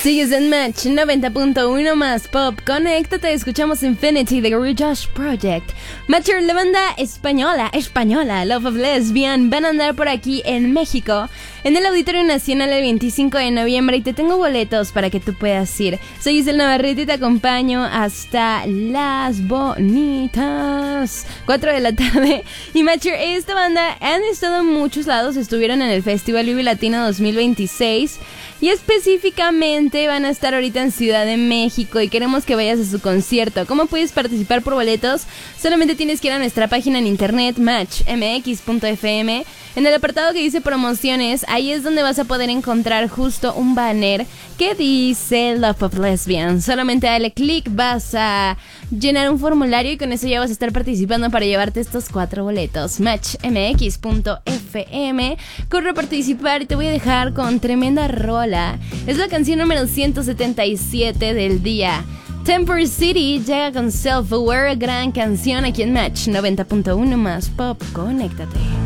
Sigues en Match 90.1 más Pop. Conéctate, escuchamos Infinity de Garage Project. Matcher, la banda española, Love of Lesbian, van a andar por aquí en México, en el Auditorio Nacional el 25 de noviembre, y te tengo boletos para que tú puedas ir. Soy Isel Navarrete y te acompaño hasta Las Bonitas, 4 de la tarde. Y Matcher, esta banda han estado en muchos lados, estuvieron en el Festival Vive Latino 2026 y específicamente van a estar ahorita en Ciudad de México y queremos que vayas a su concierto. ¿Cómo puedes participar por boletos? Solamente tienes que ir a nuestra página en internet, matchmx.fm. En el apartado que dice promociones, ahí es donde vas a poder encontrar justo un banner que dice Love of Lesbian. Solamente dale click, vas a llenar un formulario y con eso ya vas a estar participando para llevarte estos 4 boletos. Matchmx.fm. Corre a participar y te voy a dejar con tremenda rola. Es la canción número 177 del día. Temper City llega con Self Aware, gran canción aquí en Match 90.1 más Pop. Conéctate.